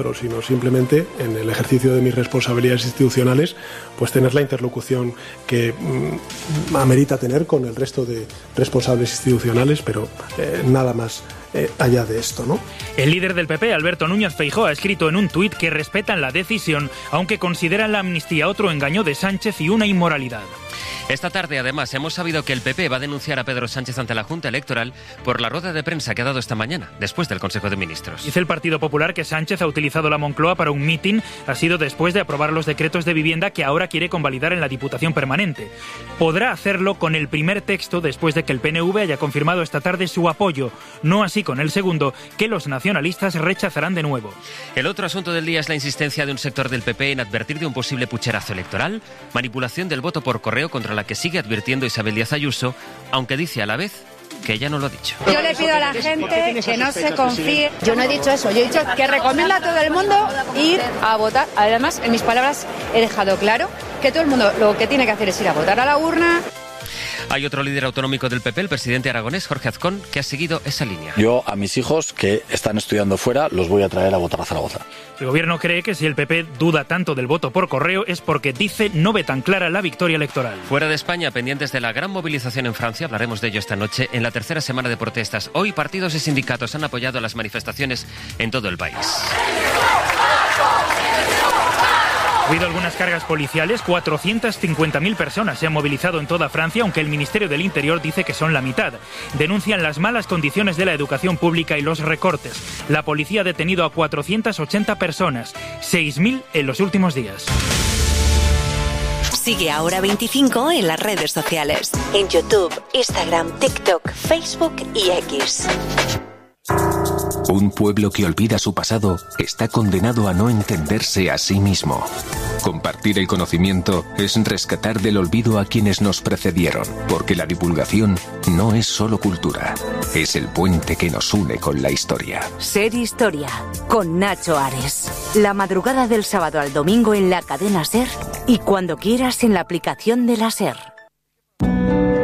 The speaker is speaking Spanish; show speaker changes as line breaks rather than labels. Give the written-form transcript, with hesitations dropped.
sino simplemente en el ejercicio de mis responsabilidades institucionales, pues tener la interlocución que amerita tener con el resto de responsables institucionales, pero nada más allá de esto, ¿no?
El líder del PP, Alberto Núñez Feijóo, ha escrito en un tuit que respetan la decisión, aunque consideran la amnistía otro engaño de Sánchez y una inmoralidad.
Esta tarde, además, hemos sabido que el PP va a denunciar a Pedro Sánchez ante la Junta Electoral por la rueda de prensa que ha dado esta mañana, después del Consejo de Ministros.
Dice el Partido Popular que Sánchez ha utilizado la Moncloa para un mitin, ha sido después de aprobar los decretos de vivienda que ahora quiere convalidar en la Diputación Permanente. Podrá hacerlo con el primer texto después de que el PNV haya confirmado esta tarde su apoyo, no así con el segundo, que los nacionalistas rechazarán de nuevo.
El otro asunto del día es la insistencia de un sector del PP en advertir de un posible pucherazo electoral, manipulación del voto por correo contra la que sigue advirtiendo Isabel Díaz Ayuso, aunque dice a la vez que ella no lo ha dicho.
Yo le pido a la gente que no se confíe. Yo no he dicho eso, yo he dicho que recomiendo a todo el mundo ir a votar. Además, en mis palabras he dejado claro que todo el mundo lo que tiene que hacer es ir a votar a la urna.
Hay otro líder autonómico del PP, el presidente aragonés, Jorge Azcón, que ha seguido esa línea.
Yo a mis hijos que están estudiando fuera los voy a traer a votar a Zaragoza.
El gobierno cree que si el PP duda tanto del voto por correo es porque dice no ve tan clara la victoria electoral.
Fuera de España, pendientes de la gran movilización en Francia, hablaremos de ello esta noche, en la tercera semana de protestas. Hoy partidos y sindicatos han apoyado las manifestaciones en todo el país.
Ha habido algunas cargas policiales, 450.000 personas se han movilizado en toda Francia, aunque el Ministerio del Interior dice que son la mitad. Denuncian las malas condiciones de la educación pública y los recortes. La policía ha detenido a 480 personas, 6.000 en los últimos días.
Sigue Ahora 25 en las redes sociales, en YouTube, Instagram, TikTok, Facebook y X.
Un pueblo que olvida su pasado está condenado a no entenderse a sí mismo. Compartir el conocimiento es rescatar del olvido a quienes nos precedieron, porque la divulgación no es solo cultura, es el puente que nos une con la historia.
Ser Historia, con Nacho Ares. La madrugada del sábado al domingo en la cadena SER y cuando quieras en la aplicación de la SER.